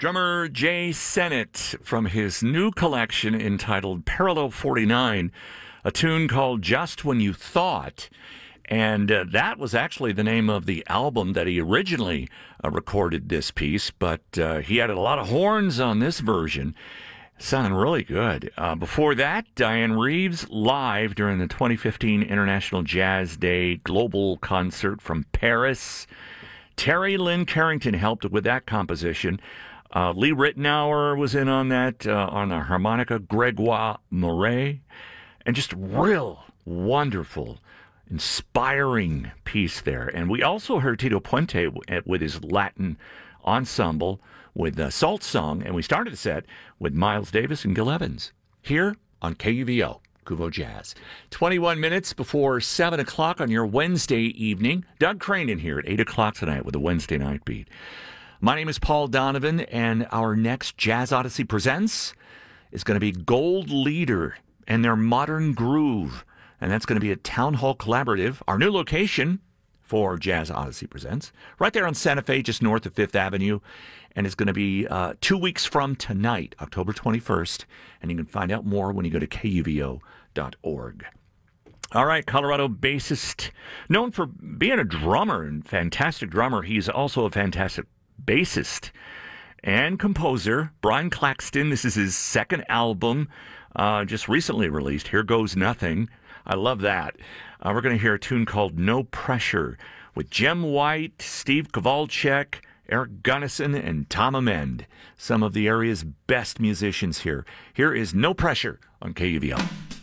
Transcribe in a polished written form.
Drummer Jay Sennett from his new collection entitled Parallel 49, a tune called Just When You Thought. And that was actually the name of the album that he originally recorded this piece, but he added a lot of horns on this version. Sounding really good. Before that, Diane Reeves live during the 2015 International Jazz Day Global Concert from Paris. Terry Lynn Carrington helped with that composition. Lee Ritenour was in on that, on the harmonica, Gregoire Murray, and just real wonderful, inspiring piece there. And we also heard Tito Puente with his Latin ensemble with Salt Song, and we started the set with Miles Davis and Gil Evans here on KUVO, Kuvo Jazz. 21 minutes before 7 o'clock on your Wednesday evening. Doug Crane here at 8 o'clock tonight with the Wednesday Night Beat. My name is Paul Donovan, and our next Jazz Odyssey Presents is going to be Gold Leader and their Modern Groove. And that's going to be at Town Hall Collaborative, our new location for Jazz Odyssey Presents, right there on Santa Fe, just north of 5th Avenue. And it's going to be 2 weeks from tonight, October 21st. And you can find out more when you go to kuvo.org. All right, Colorado bassist, known for being a drummer and fantastic drummer. He's also a fantastic bassist and composer, Brian Claxton. This is his second album, just recently released, Here Goes Nothing. I love that. We're going to hear a tune called No Pressure with Jem White, Steve Kowalczyk, Eric Gunnison, and Tom Amend, some of the area's best musicians here. Here is No Pressure on KUVO.